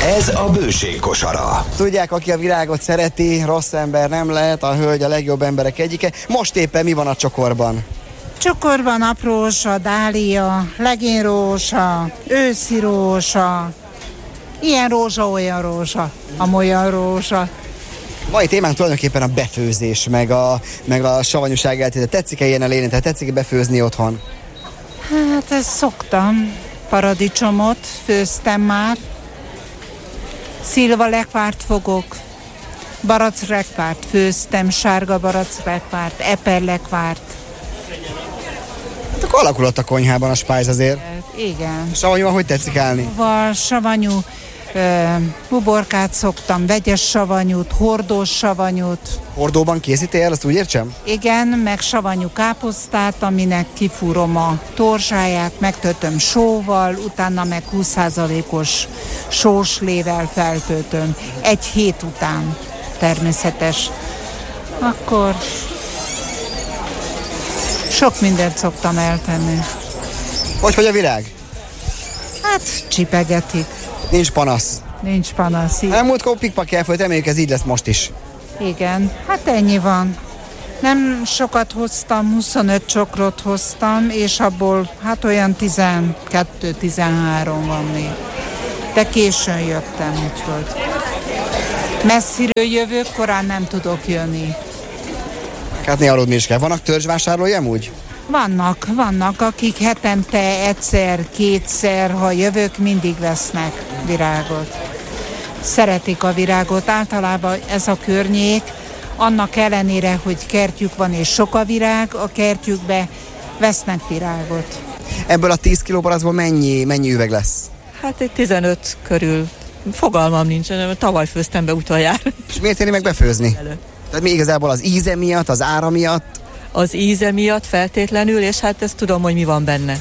Ez a Bőség kosara. Tudják, aki a virágot szereti, rossz ember nem lehet, a hölgy a legjobb emberek egyike. Most éppen mi van a csokorban? Csokorban aprósa, dália, legényrózsa, őszi rózsa, ilyen rózsa, olyan rózsa, amolyan rózsa. Mai témánk tulajdonképpen a befőzés, meg a savanyúság eltéte. Tetszik-e ilyen a lényeg? Tehát tetszik-e befőzni otthon? Hát ezt szoktam. Paradicsomot főztem már. Szilva lekvárt fogok. Barackrekvárt főztem, sárga barackrekvárt, eperlekvárt. Hát akkor alakulott a konyhában a spájz azért. Igen. Savanyúan hogy tetszik állni? Savanyú, uborkát szoktam, vegyes savanyút, hordós savanyút. Hordóban készíti el, azt úgy értsem? Igen, meg savanyú káposztát, aminek kifúrom a torzsáját, megtöltöm sóval, utána meg 20%-os sóslével feltöltöm. 1 hét után természetes. Akkor sok mindent szoktam eltenni. Hogy a virág? Hát csipegetik. Nincs panasz. Nincs panasz. Nem múltkor pikpak elfolyt, reméljük ez így lesz most is. Igen, hát ennyi van. Nem sokat hoztam, 25 csokrot hoztam, és abból hát olyan 12-13 van még. De későn jöttem, úgyhogy. Messziről jövök, korán nem tudok jönni. Hát néha aludni is kell. Vannak törzsvásárlói amúgy? Vannak, akik hetente egyszer-kétszer, ha jövök, mindig vesznek virágot. Szeretik a virágot. Általában ez a környék, annak ellenére, hogy kertjük van és sok a virág, a kertjükbe vesznek virágot. Ebből a 10 kg barackból mennyi üveg lesz? Hát egy 15 körül. Fogalmam nincs, tavaly főztem be utoljára. És miért éri meg befőzni? Tehát mi igazából az íze miatt, az ára miatt? Az íze miatt feltétlenül, és hát ezt tudom, hogy mi van benne.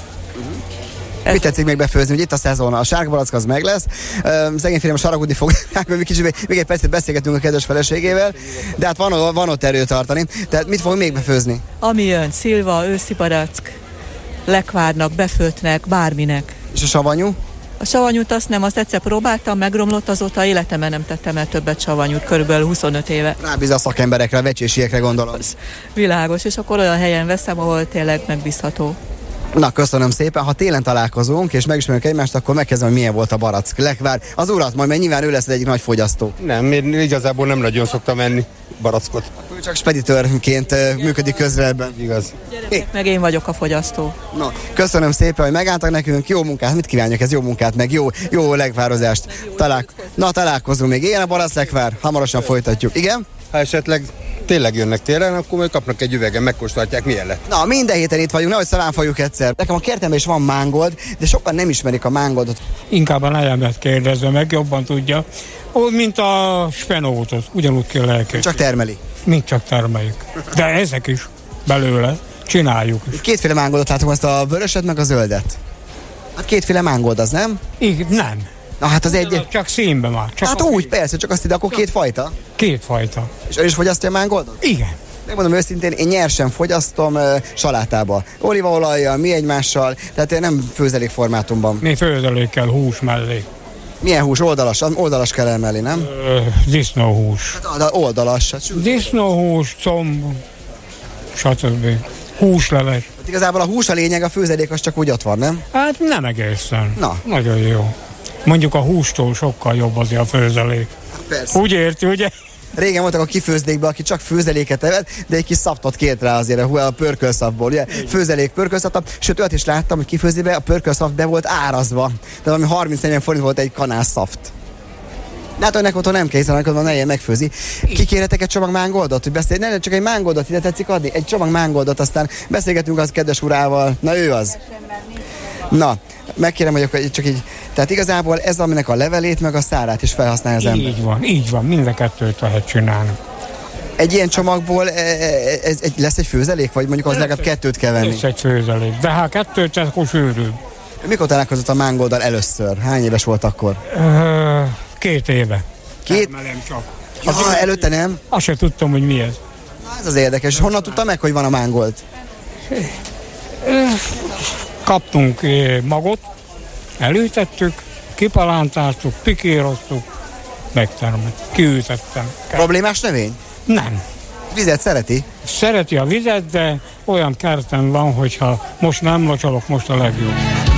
Mit tetszik még befőzni, hogy itt a szezon, a sárga barack az meg lesz. Szegény férjem saragudni fog, még egy percet beszélgetünk a kedves feleségével, de hát van ott erőt tartani. Tehát mit fogunk még befőzni? Ami jön, szilva, őszi barack, lekvárnak, befőtnek, bárminek. És a savanyú? A savanyút azt egyszer próbáltam, megromlott, azóta életemben nem tettem el többet savanyút, körülbelül 25 éve. Rábíz a szakemberekre, a vecsésiekre gondolom. Világos, és akkor olyan helyen veszem, ahol tényleg megbízható. Na, köszönöm szépen. Ha télen találkozunk, és megismerjük egymást, akkor megkezdem, hogy milyen volt a barack. Lekvár. Az urat majd, mert nyilván ő lesz egyik nagy fogyasztó. Nem, én igazából nem nagyon szoktam enni barackot. Akkor csak speditőrként működik közre ebben. Igaz. Gyerekek, meg én vagyok a fogyasztó. Na, köszönöm szépen, hogy megálltak nekünk. Jó munkát, mit kívánjak, ez jó munkát, meg jó lekvározást. Találkozunk még. Ilyen a barack lekvár, hamarosan folytatjuk. Igen? Ha esetleg tényleg jönnek télen, akkor majd kapnak egy üvegen, megkóstolhatják, milyen lett. Na, minden héten itt vagyunk, nehogy szalánfaljuk egyszer. Nekem a kertemben is van mángold, de sokan nem ismerik a mángoldot. Inkább a nejemet kérdezze meg, jobban tudja. Úgy, mint a spenótot, ugyanúgy kell elkezdeni. Csak termeli. Mint csak termeljük. De ezek is belőle csináljuk is. Kétféle mángoldot látunk, azt a vöröset meg a zöldet. Hát kétféle mángold az, nem? Igen, nem. Na hát az egy... Csak színben már. Csak hát úgy, persze, csak azt ide, akkor két fajta. Két fajta. És ön is fogyasztja a mángoldot? Igen. Megmondom őszintén, én nyersen fogyasztom salátába. Olívaolajjal, mi egymással, tehát én nem főzelék formátumban. Mi főzelékkel, hús mellé. Milyen hús? Oldalas kell emellé, nem? Disznóhús. Hát, oldalas. Disznóhús, comb, stb. Húsleves. Hát igazából a hús a lényeg, a főzelék az csak úgy ott van, nem? Hát nem egészen. Na. Nagyon jó. Mondjuk a hústól sokkal jobb azért a főzelék. Persze. Úgy érti, ugye? Régen voltak a kifőzdékben, aki csak főzeléket evett, de egy kis szaptot kért rá azért a pörkölszapból, ugye? Főzelék, pörkölszap, sőt olyat is láttam, hogy kifőzdékben a pörkölszap be volt árazva. De valami 30-40 forint volt egy kanál szaft. De hát önnek otthon nem kell, hiszen amikor ne ilyen megfőzi. Kikérhetek egy csomag mángoldot, hogy beszélj, nem csak egy mángoldot, ide tetszik adni? Egy csomag mángoldot, aztán beszélgetünk az kedves urával. Na ő az. Na, megkérem, hogy akkor csak így, tehát igazából ez, aminek a levelét, meg a szárát is felhasználja az ember. Így van, mind a kettőt lehet csinálni. Egy ilyen csomagból lesz egy főzelék, vagy mondjuk az legalább kettőt kell venni? Lesz egy főzelék, de ha kettőt, akkor sűrűbb. Mikor találkozott a mángoldal először? Hány éves volt akkor? 2 éve. Csak. Ja, előtte nem? Azt sem tudtam, hogy mi ez. Na, ez az érdekes. Honnan tudta meg, hogy van a mángold? Kaptunk magot, elültettük, kipalántáztuk, pikíroztuk, megtermett, kiültettem. Problémás növény? Nem. Vizet szereti? Szereti a vizet, de olyan kertem van, hogyha most nem locsolok, most a legjobb.